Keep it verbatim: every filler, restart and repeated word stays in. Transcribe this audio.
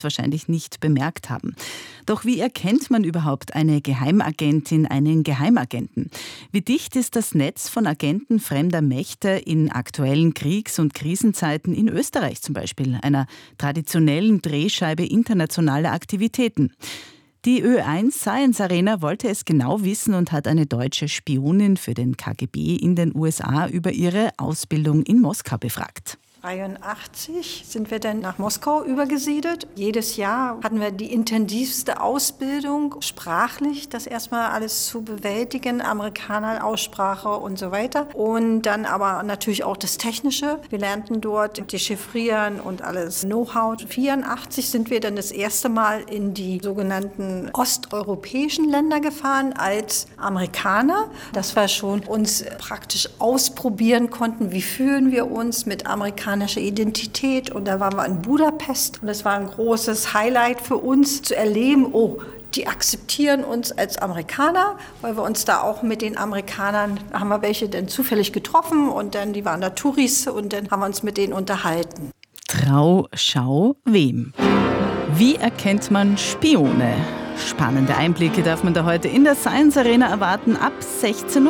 wahrscheinlich nicht bemerkt haben. Doch wie erkennt man überhaupt eine Geheimagentin, einen Geheimagenten? Wie dicht ist das Netz von Agenten fremder Mächte in aktuellen Kriegs- und Krisenzeiten in Österreich zum Beispiel, einer traditionellen Drehscheibe internationaler Aktivitäten? Die Ö eins Science Arena wollte es genau wissen und hat eine deutsche Spionin für den K G B in den U S A über ihre Ausbildung in Moskau befragt. dreiundachtzig sind wir dann nach Moskau übergesiedelt. Jedes Jahr hatten wir die intensivste Ausbildung, sprachlich das erstmal alles zu bewältigen, Amerikaner, Aussprache und so weiter. Und dann aber natürlich auch das Technische. Wir lernten dort dechiffrieren und alles Know-how. vierundachtzig sind wir dann das erste Mal in die sogenannten osteuropäischen Länder gefahren als Amerikaner. Das war schon uns praktisch ausprobieren konnten, wie fühlen wir uns mit Amerikanern Identität. Und da waren wir in Budapest und das war ein großes Highlight für uns zu erleben, oh, die akzeptieren uns als Amerikaner, weil wir uns da auch mit den Amerikanern, haben wir welche dann zufällig getroffen und dann, die waren da Touris und dann haben wir uns mit denen unterhalten. Trau, schau, wem? Wie erkennt man Spione? Spannende Einblicke darf man da heute in der Science Arena erwarten ab sechzehn Uhr.